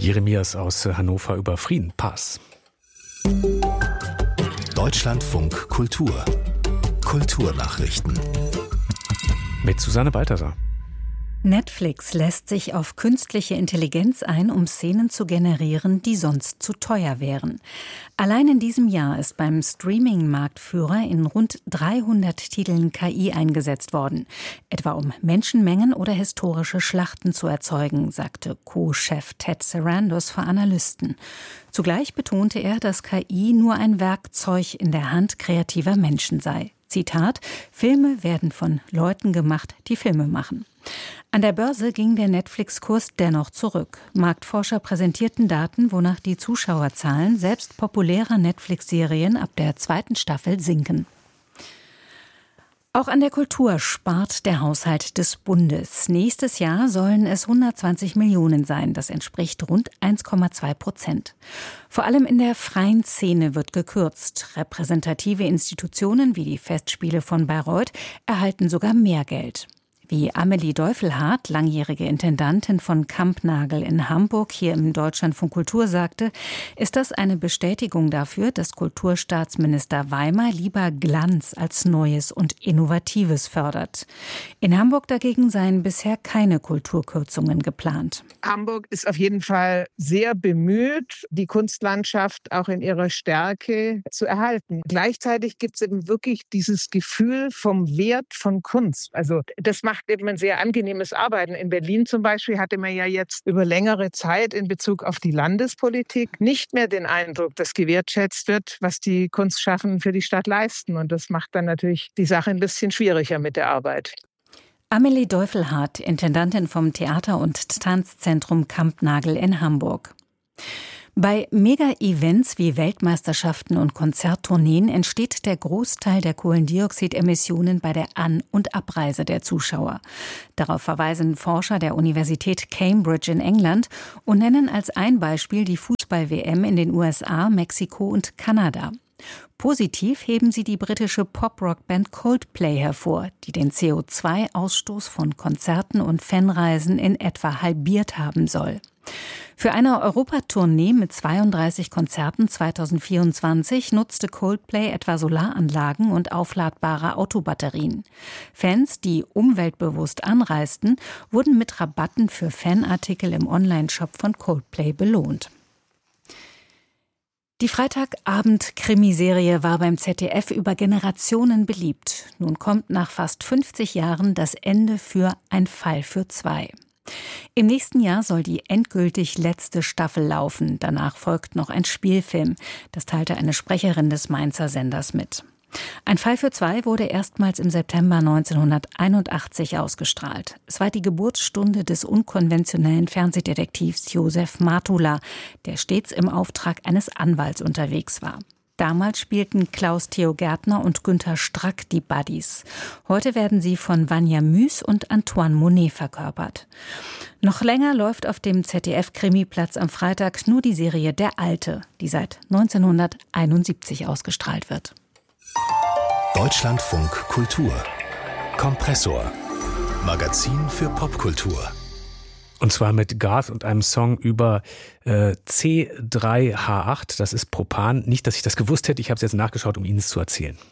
Jeremias aus Hannover über Friedenpass. Deutschlandfunk Kultur. Kulturnachrichten. Mit Susanne Balthasar. Netflix lässt sich auf künstliche Intelligenz ein, um Szenen zu generieren, die sonst zu teuer wären. Allein in diesem Jahr ist beim Streaming-Marktführer in rund 300 Titeln KI eingesetzt worden, etwa um Menschenmengen oder historische Schlachten zu erzeugen, sagte Co-Chef Ted Sarandos vor Analysten. Zugleich betonte er, dass KI nur ein Werkzeug in der Hand kreativer Menschen sei. Zitat: Filme werden von Leuten gemacht, die Filme machen. An der Börse ging der Netflix-Kurs dennoch zurück. Marktforscher präsentierten Daten, wonach die Zuschauerzahlen selbst populärer Netflix-Serien ab der 2. Staffel sinken. Auch an der Kultur spart der Haushalt des Bundes. Nächstes Jahr sollen es 120 Millionen sein. Das entspricht rund 1,2%. Vor allem in der freien Szene wird gekürzt. Repräsentative Institutionen wie die Festspiele von Bayreuth erhalten sogar mehr Geld. Wie Amelie Deufelhardt, langjährige Intendantin von Kampnagel in Hamburg, hier im Deutschlandfunk Kultur sagte, ist das eine Bestätigung dafür, dass Kulturstaatsminister Weimer lieber Glanz als Neues und Innovatives fördert. In Hamburg dagegen seien bisher keine Kulturkürzungen geplant. Hamburg ist auf jeden Fall sehr bemüht, die Kunstlandschaft auch in ihrer Stärke zu erhalten. Gleichzeitig gibt es eben wirklich dieses Gefühl vom Wert von Kunst. Also das macht eben ein sehr angenehmes Arbeiten. In Berlin zum Beispiel hatte man ja jetzt über längere Zeit in Bezug auf die Landespolitik nicht mehr den Eindruck, dass gewertschätzt wird, was die Kunstschaffenden für die Stadt leisten. Und das macht dann natürlich die Sache ein bisschen schwieriger mit der Arbeit. Amelie Deufelhardt, Intendantin vom Theater- und Tanzzentrum Kampnagel in Hamburg. Bei Mega-Events wie Weltmeisterschaften und Konzerttourneen entsteht der Großteil der Kohlendioxidemissionen bei der An- und Abreise der Zuschauer. Darauf verweisen Forscher der Universität Cambridge in England und nennen als ein Beispiel die Fußball-WM in den USA, Mexiko und Kanada. Positiv heben sie die britische Pop-Rock-Band Coldplay hervor, die den CO2-Ausstoß von Konzerten und Fanreisen in etwa halbiert haben soll. Für eine Europatournee mit 32 Konzerten 2024 nutzte Coldplay etwa Solaranlagen und aufladbare Autobatterien. Fans, die umweltbewusst anreisten, wurden mit Rabatten für Fanartikel im Onlineshop von Coldplay belohnt. Die Freitagabend-Krimiserie war beim ZDF über Generationen beliebt. Nun kommt nach fast 50 Jahren das Ende für Ein Fall für zwei. Im nächsten Jahr soll die endgültig letzte Staffel laufen. Danach folgt noch ein Spielfilm. Das teilte eine Sprecherin des Mainzer Senders mit. Ein Fall für zwei wurde erstmals im September 1981 ausgestrahlt. Es war die Geburtsstunde des unkonventionellen Fernsehdetektivs Josef Matula, der stets im Auftrag eines Anwalts unterwegs war. Damals spielten Klaus Theo Gärtner und Günther Strack die Buddies. Heute werden sie von Vanja Müß und Antoine Monet verkörpert. Noch länger läuft auf dem ZDF-Krimiplatz am Freitag nur die Serie Der Alte, die seit 1971 ausgestrahlt wird. Deutschlandfunk Kultur. Kompressor. Magazin für Popkultur. Und zwar mit Garth und einem Song über C3H8. Das ist Propan. Nicht, dass ich das gewusst hätte, ich habe es jetzt nachgeschaut, um Ihnen es zu erzählen.